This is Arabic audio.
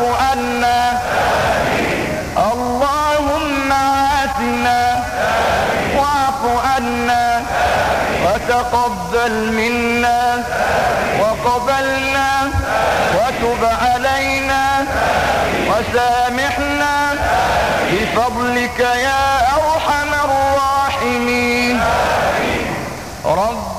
عنا. اللهم عافنا واعف عنا وتقبل منا وقبلنا وتب علينا وسامحنا بفضلك يا أرحم الراحمين. رب